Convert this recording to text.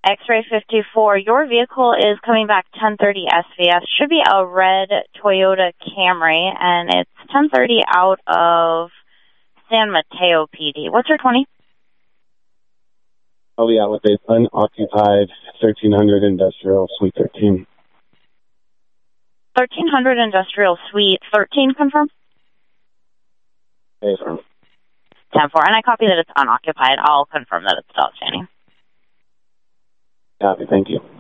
X-Ray 54, your vehicle is coming back 1030 SVS. Should be a red Toyota Camry, and it's 1030 out of San Mateo PD. What's your 20? I'll be out with a unoccupied 1300 Industrial Suite 13. 1300 Industrial Suite 13, confirm? Okay, firm. 10-4, and I copy that it's unoccupied. I'll confirm that it's still outstanding. Copy, thank you.